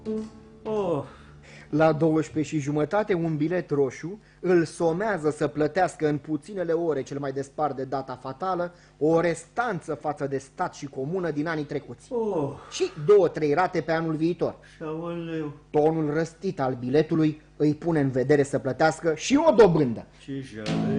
Oh, La 12:30 un bilet roșu îl somează să plătească în puținele ore, cel mai despart de data fatală, o restanță față de stat și comună din anii trecuți. oh, Și 2-3 rate pe anul viitor. șaoleu, Tonul răstit al biletului îi pune în vedere să plătească și o dobândă. ce jală.